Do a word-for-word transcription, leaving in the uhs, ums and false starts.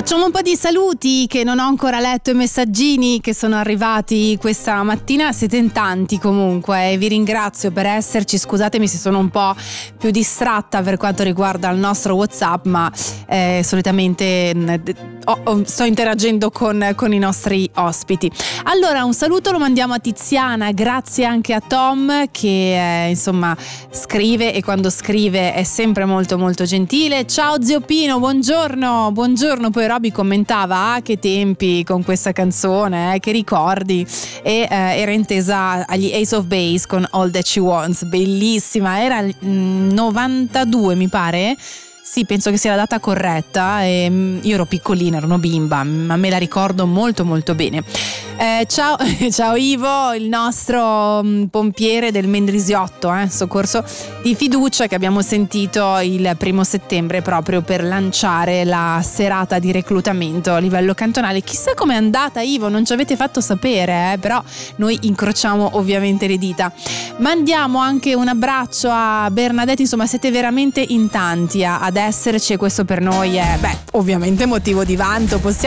Facciamo un po' di saluti che non ho ancora letto, i messaggini che sono arrivati questa mattina. Siete in tanti comunque e vi ringrazio per esserci. Scusatemi se sono un po' più distratta per quanto riguarda il nostro WhatsApp, ma eh, solitamente oh, oh, sto interagendo con, con i nostri ospiti. Allora, un saluto lo mandiamo a Tiziana, grazie anche a Tom che eh, insomma scrive, e quando scrive è sempre molto molto gentile. Ciao zio Pino, buongiorno, buongiorno. Poi Roby commentava: ah, che tempi con questa canzone, eh, che ricordi, e eh, era intesa agli Ace of Base con All That She Wants, bellissima, era il novantadue mi pare. Sì, penso che sia la data corretta. E io ero piccolina, ero una bimba, ma me la ricordo molto molto bene. Eh, ciao, ciao Ivo, il nostro um, pompiere del Mendrisiotto, eh, soccorso di fiducia, che abbiamo sentito il primo settembre proprio per lanciare la serata di reclutamento a livello cantonale. Chissà com'è andata, Ivo, non ci avete fatto sapere, eh, però noi incrociamo ovviamente le dita. Mandiamo anche un abbraccio a Bernadette, insomma siete veramente in tanti ad esserci e questo per noi è, beh, ovviamente motivo di vanto. Possiamo